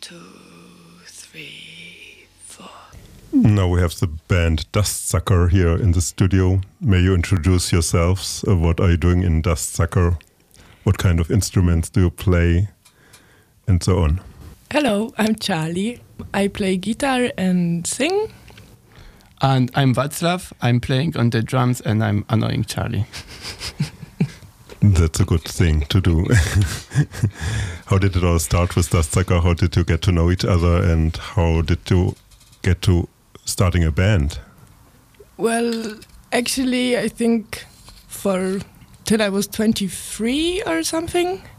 2, 3, 4. Now we have the band Dustsucker here in the studio. May you introduce yourselves? What are you doing in Dustsucker? What kind of instruments do you play? And so on. Hello, I'm Charlie. I play guitar and sing. And I'm Václav. I'm playing on the drums and I'm annoying Charlie. That's a good thing to do. How did it all start with Dustsucker? How did you get to know each other and how did you get to starting a band? Well, actually, I think till I was 23 or something.